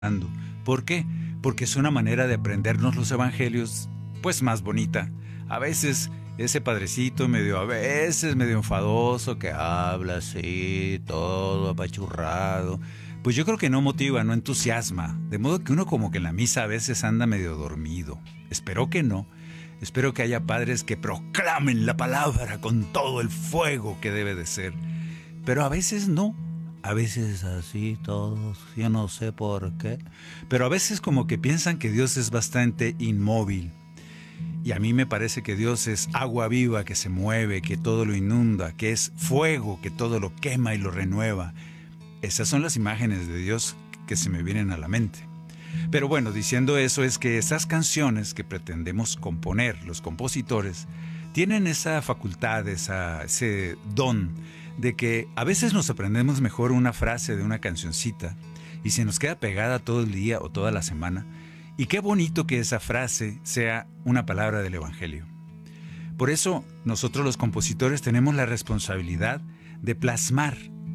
¿Por qué? Porque es una manera de aprendernos los evangelios, pues más bonita. A veces ese padrecito a veces medio enfadoso que habla así, todo apachurrado, pues yo creo que no motiva, no entusiasma. De modo que uno como que en la misa a veces anda medio dormido. Espero que no. Espero que haya padres que proclamen la palabra con todo el fuego que debe de ser. Pero a veces no. A veces así todos, yo no sé por qué. Pero a veces como que piensan que Dios es bastante inmóvil. Y a mí me parece que Dios es agua viva que se mueve, que todo lo inunda, que es fuego que todo lo quema y lo renueva. Esas son las imágenes de Dios que se me vienen a la mente. Pero bueno, diciendo eso es que esas canciones que pretendemos componer, los compositores, tienen esa facultad, ese don de que a veces nos aprendemos mejor una frase de una cancioncita y se nos queda pegada todo el día o toda la semana. Y qué bonito que esa frase sea una palabra del Evangelio. Por eso nosotros los compositores tenemos la responsabilidad de plasmar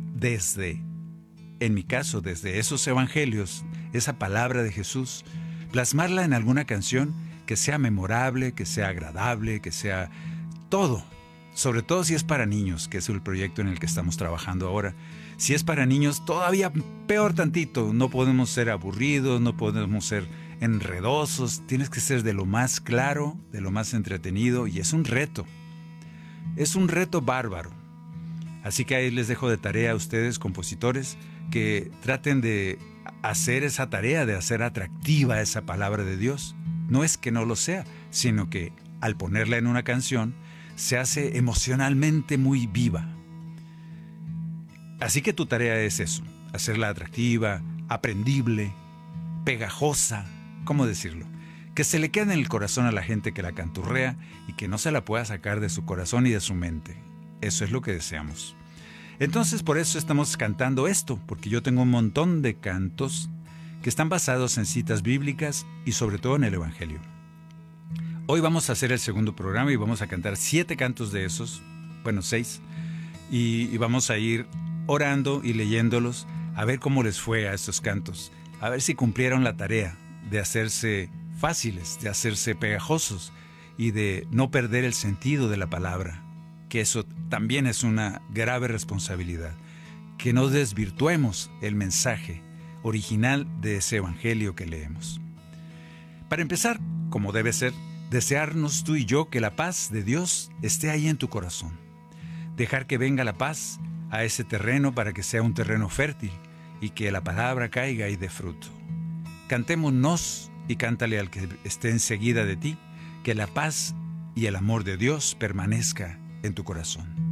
en mi caso, desde esos evangelios, esa palabra de Jesús, plasmarla en alguna canción que sea memorable, que sea agradable, que sea todo. Sobre todo si es para niños, que es el proyecto en el que estamos trabajando ahora. Si es para niños, todavía peor tantito. No podemos ser aburridos, no podemos ser enredosos. Tienes que ser de lo más claro, de lo más entretenido, y es un reto. Es un reto bárbaro. Así que ahí les dejo de tarea a ustedes, compositores, que traten de hacer esa tarea, de hacer atractiva esa palabra de Dios. No es que no lo sea, sino que al ponerla en una canción, se hace emocionalmente muy viva. Así que tu tarea es eso, hacerla atractiva, aprendible, pegajosa, ¿cómo decirlo? Que se le quede en el corazón a la gente que la canturrea y que no se la pueda sacar de su corazón y de su mente. Eso es lo que deseamos. Entonces por eso estamos cantando esto, porque yo tengo un montón de cantos que están basados en citas bíblicas y sobre todo en el Evangelio. Hoy vamos a hacer el segundo programa y vamos a cantar 7 cantos de esos, bueno 6, y vamos a ir orando y leyéndolos a ver cómo les fue a estos cantos, a ver si cumplieron la tarea de hacerse fáciles, de hacerse pegajosos y de no perder el sentido de la palabra, que eso también es una grave responsabilidad, que no desvirtuemos el mensaje original de ese evangelio que leemos. Para empezar, como debe ser, desearnos tú y yo que la paz de Dios esté ahí en tu corazón. Dejar que venga la paz a ese terreno para que sea un terreno fértil y que la palabra caiga y dé fruto. Cantémonos y cántale al que esté enseguida de ti, que la paz y el amor de Dios permanezca en tu corazón.